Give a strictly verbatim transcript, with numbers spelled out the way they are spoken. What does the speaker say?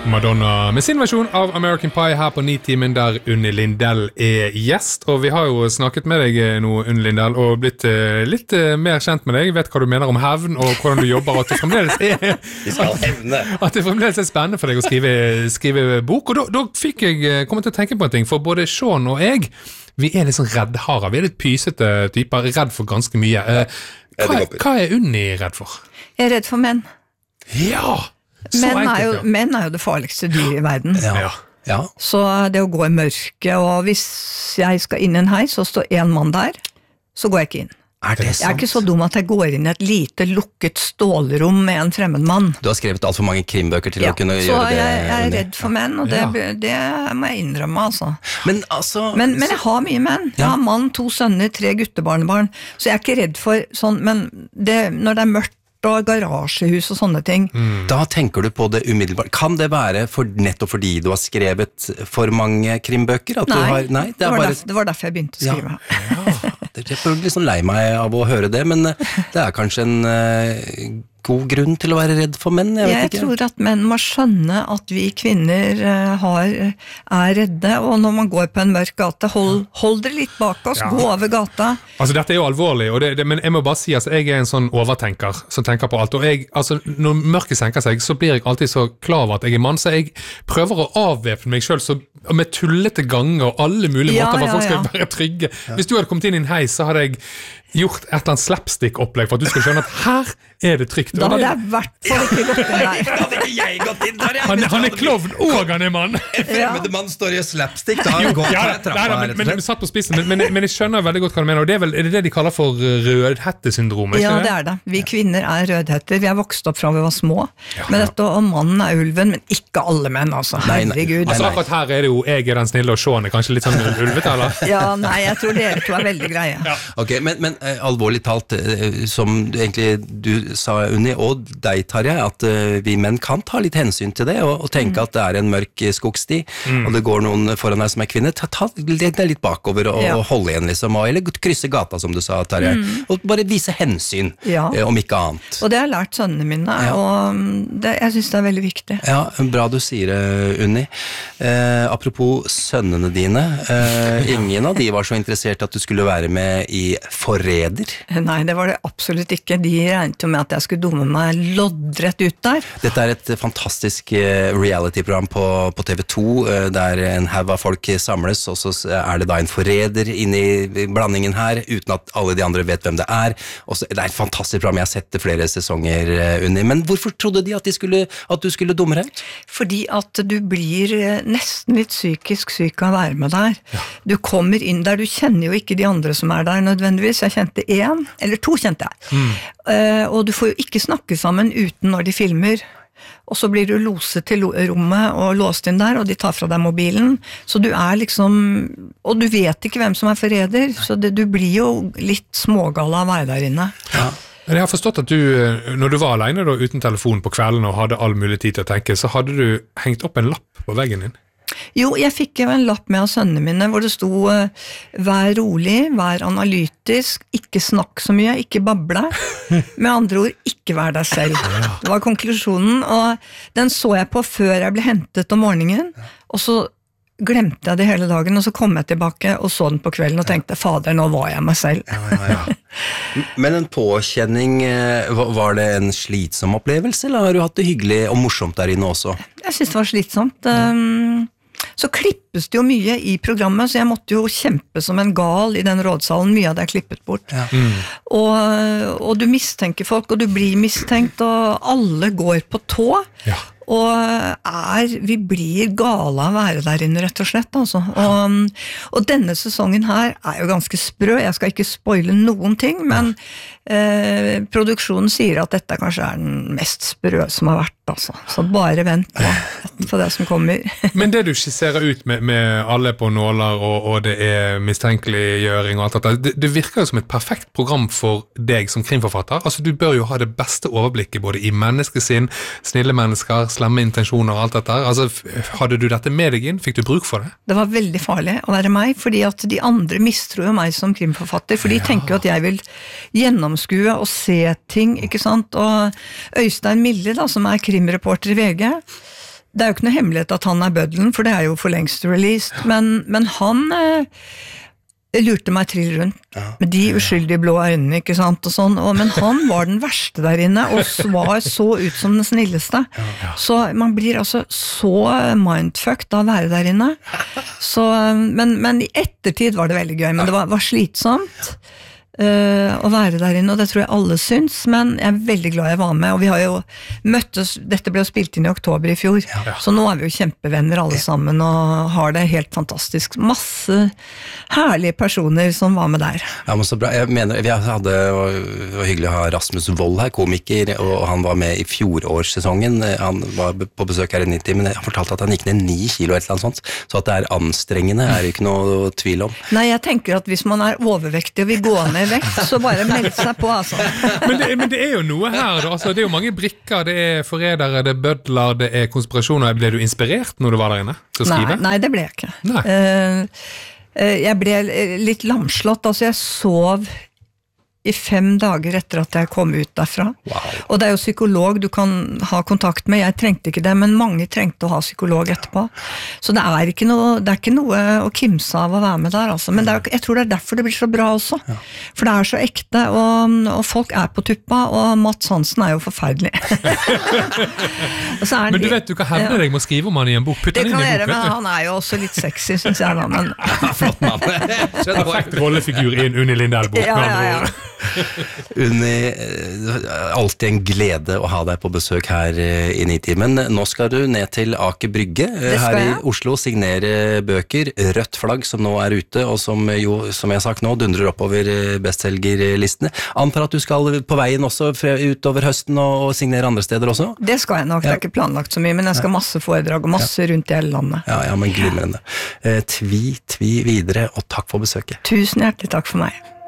Madonna med sin versjon av American Pie her på Nitimen, der Unni Lindell er gjest. Og vi har jo snakket med deg nå, Unni Lindell, og blitt uh, litt uh, mer kjent med deg. Vet hva du mener om hevn og hvordan du jobber, og at det fremdeles er, at det fremdeles er spennende for deg å skrive, skrive bok. Og da, da fikk jeg kommet til å tenke på en ting, for både Sean og jeg, vi er litt sånn reddharer. Vi er litt pysete typer, redd for ganske mye. Uh, hva, hva er Unni redd for? Jeg er redd for menn. Ja! Menn er, jo, menn er jo det farligste dyr i verden. Ja. Ja. Så det å gå i mørke, og hvis jeg skal inn i en heis, så står en mann der, så går jeg ikke inn. Er det sant? Jeg er ikke så dum at jeg går inn i et lite lukket stålrom med en fremmed mann. Du har skrevet alt for mange krimbøker til ja. å kunne så gjøre det. Så jeg, jeg er redd for menn, og det, ja. det må jeg innrømme, altså. Men, altså, men, men jeg har mye menn. Jeg ja. har mann, to sønner, tre guttebarnebarn, så jeg er ikke redd for sånn, men det, når det er mørkt, og garasjehus og sånne ting. Mm. Da tenker du på det umiddelbart. Kan det være for, nettopp fordi du har skrevet for mange krimbøker? At nei, du har, nei det, det, var bare... derfor, det var derfor jeg begynte å skrive. Ja, ja. Jeg er liksom lei meg av å høre det, men det er kanskje en uh, god grunn til å være redd for menn, jeg vet jeg ikke. Jeg tror at menn må skjønne at vi kvinner uh, har, er redde, og når man går på en mørk gate, hold, hold dere litt bak oss, ja. Gå over gata. Altså dette er jo alvorlig, og det, det, men jeg må bare si at altså, jeg er en sånn overtenker som tenker på alt, og jeg, altså når mørket senker seg, så blir jeg alltid så klar over at jeg er mann, så jeg prøver å avvæpne meg selv så, med tullete ganger og alle mulige ja, måter for at ja, folk skal ja. være trygge. Ja. Hvis du hadde kommet inn i en heis, så hadde jeg gjort et eller annet slapstick-opplegg for at du skal skjønne at her er det trygt. Da hadde jeg vært for ikke gått inn der. Da hadde ikke jeg gått inn der. Han, han er klovn, og han er mann. En fremmede mann står i slapstick, da har han gått ja, her trappa. Nei, men, men, men, satt på spissen, men, men, men jeg skjønner veldig godt hva du mener, og det er, vel, er det det de kaller for rødhettesyndrom? Ja, det er det. Vi kvinner er rødhetter. Vi er vokst opp fra vi var små. Ja, men ja. dette, og mannen er ulven, men ikke alle menn, altså. Nei, nei. Herregud. Altså akkurat her er det jo, jeg er den snille, og Sean er kanskje litt sånn ulvete, eller? Ja, nei, jeg tror dere to er veldig greie. Ja. Ok, men, men uh, alvorlig talt, uh, som egentlig du sa, Unni, og deg, Tarjei, at uh, vi menn kan ta litt hensyn til det, og, og tenke mm. at det er en mørk skogsti, mm. og det går noen foran deg som er kvinne, ta, ta deg litt bakover og, ja. og holde igjen, liksom, og, eller krysse gata, som du sa, Tarjei, mm. og bare vise hensyn, ja. uh, om ikke annet. Og det har jeg lært sønnene mine, ja. og det, jeg synes det er veldig viktig. Ja, bra du sier det, Unni. Uh, apropos sønnene dine, uh, ingen av de var så interessert at du skulle være med i Forræder. Nei, det var det absolutt ikke. De regnet jo med at jeg skulle dumme meg loddrett ut der. Dette er et fantastisk reality-program på, på T V to, der en haug av folk samles, og så er det da en forræder inne i blandingen her, uten at alle de andre vet hvem det er. Også, det er et fantastisk program, jeg har sett det flere sesonger, Unni. Men hvorfor trodde de at, de skulle, at du skulle dumme deg ut? Fordi at du blir nesten litt psykisk syk av å være med der. Ja. Du kommer inn der, du kjenner jo ikke de andre som er der nødvendigvis. Jeg kjente en, eller to kjente jeg. Mm. Uh, og du får jo ikke snakke sammen uten når de filmer. Og så blir du loset til rommet og låst inn der, og de tar fra deg mobilen. Så du er liksom, og du vet ikke hvem som er forræder, så det, du blir jo litt smågal av å være der inne. Ja. Men jeg har forstått at du, når du var alene da, uten telefon på kvelden og hadde all mulig tid til å tenke, så hadde du hengt opp en lapp på veggen din. Jo, jeg fikk jo en lapp med av sønnene mine, hvor det sto vær rolig, vær analytisk, ikke snakk så mye, ikke bable. Med andre ord, ikke vær deg selv. Det var konklusjonen, og den så jeg på før jeg ble hentet om morgenen, og så glemte jeg det hele dagen, og så kom jeg tilbake og så den på kvelden og tenkte, fader, nå var jeg meg selv. Ja, ja, ja. Men en påkjenning, var det en slitsom opplevelse, eller har du hatt det hyggelig og morsomt der inne også? Jeg synes det var slitsomt. Um, så klippes det jo mye i programmet, så jeg måtte jo kjempe som en gal i den rådsalen, mye av det er klippet bort. Ja. Mm. Og, og du mistenker folk, og du blir mistenkt, og alle går på tå. Ja. Og er, vi blir gale av å være der inne, rett og slett. Altså. Og, og denne sesongen her er jo ganske sprø. Jeg skal ikke spoile noen ting, men eh, produksjonen sier at dette kanskje er den mest sprø som har vært. Altså. Så bare vent på, på det som kommer. Men det du skisserer ut med, med alle på nåler, og, og det er mistenkeliggjøring og alt dette, det, det virker jo som et perfekt program for deg som krimforfatter. Altså, du bør jo ha det beste overblikket både i menneskesinn, snille mennesker, slemme intensjoner og alt dette. Altså, hadde du dette med deg inn? Fikk du bruk for det? Det var veldig farlig å være meg, fordi at de andre mistror jo meg som krimforfatter, for de ja. tenker jo at jeg vil gjennomskue og se ting, ikke sant? Og Øystein Mille, da, som er krimreporter i V G, det er jo ikke noe hemmelighet at han er bøddelen, for det er jo for lengst released, men, men han eh, lurte meg trill rundt, ja. Med de uskyldige blå øynene, ikke sant, og sånn, og, men han var den verste der inne, og var så ut som den snilleste. Ja, ja. Så man blir altså så mindfucked av å være der inne. Så, men, men i ettertid var det veldig gøy, men det var, var slitsomt. Uh, å være der inne, og det tror jeg alle syns, men jeg er veldig glad jeg var med, og vi har jo møttes, dette ble jo spilt inn i oktober i fjor, ja. Så nå er vi jo kjempevenner alle sammen, og har det helt fantastisk. Masse herlige personer som var med der. Ja, men så bra. Jeg mener, vi hadde, det var hyggelig å ha Rasmus Wold her, komiker, og han var med i fjorårssesongen, han var på besøk her i nitti, men han fortalte at han gikk ned ni kilo et eller annet sånt, så at det er anstrengende, er det ikke noe tvil om. Nei, jeg tenker at hvis man er overvektig og vil gå ned vekt, så bare meld seg på, altså. men, det, men det er jo noe her, da. Altså, det er jo mange brikker, det er forrædere, det er bødler, det er konspirasjoner. Ble du inspirert når du var der inne til å skrive? Nei, nei det ble jeg ikke. Uh, uh, jeg ble litt lamslått, altså jeg sov i fem dager etter at jeg kom ut derfra. Wow. Og det er jo psykolog du kan ha kontakt med, jeg trengte ikke det, men mange trengte å ha psykolog etterpå. Så det er ikke noe, det er ikke noe å kimse av å være med der, altså. Men det er, jeg tror det er derfor det blir så bra også. Ja. For det er så ekte, og, og folk er på tuppa, og Mats Hansen er jo forferdelig. er men du vet, du kan hevne ja. Deg med å skrive om han i en bok. Putt det han inn i en bok, men han er jo også litt sexy, synes jeg da. Men... Flott mann. Perfekt rollefigur i en Unni Lindell-bok. Ja, ja, ja. Unni, alltid en glede å ha deg på besøk her i Nitimen. Nå skal du ned til Aker Brygge her i Oslo, signere bøker, Rødt flagg som nå er ute, og som jo, som jeg har sagt nå, dundrer oppover bestselgerlistene. Antar at du skal på veien også utover høsten og signere andre steder også? Det skal jeg nok, det er ikke planlagt så mye, men jeg skal masse foredrag og masse rundt i hele landet. Ja, ja, men glimrende. Tvi, tvi videre, og takk for besøket. Tusen hjertelig takk for meg.